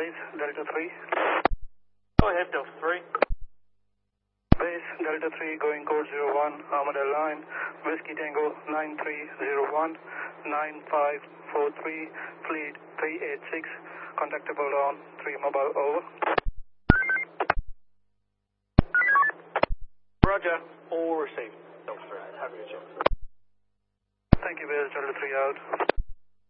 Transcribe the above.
Base Delta 3. Go ahead, Delta 3. Base Delta 3 going code 01, Armadale line, Whiskey Tango 9301, 9543, fleet 386, contactable on 3 mobile, over. Roger, all received. Delta 3, have a good job. Thank you, Base Delta 3 out.